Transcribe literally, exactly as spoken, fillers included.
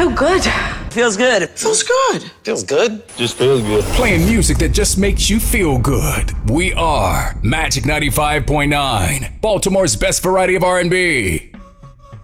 feel good. Feels good. Feels good. Feels good. Just feels good. Playing music that just makes you feel good. We are Magic ninety-five point nine, Baltimore's best variety of R and B.